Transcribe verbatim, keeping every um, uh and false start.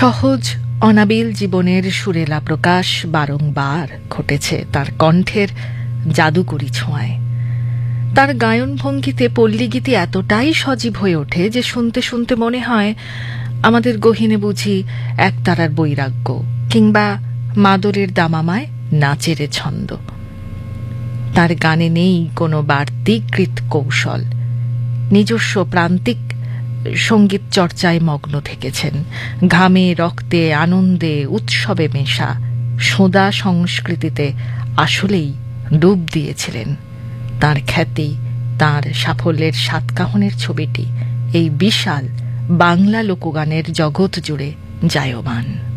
সহজ অনাবিল জীবনের সুরেলা প্রকাশ বারংবার ঘটেছে তার কণ্ঠের জাদুকরী ছোঁয়ায়। তার গায়নভঙ্গিতে পল্লীগীতি এতটাই সজীব হয়ে ওঠে যে শুনতে শুনতে মনে হয় আমাদের গহীনে বুঝি একতারার বৈরাগ্য কিংবা মাদরের দামামায় নাচের ছন্দ। তার গানে নেই কোনো বাড়তিকৃত কৌশল, নিজস্ব প্রান্তিক সঙ্গীত চর্চায় মগ্ন থেকেছেন। ঘামে রক্তে আনন্দে উৎসবে মেশা সোঁদা সংস্কৃতিতে আসলেই ডুব দিয়েছিলেন। তার খ্যাতি, তার সাফল্যের সাতকাহনের ছবিটি এই বিশাল বাংলা লোকগানের জগৎ জুড়ে জায়মান।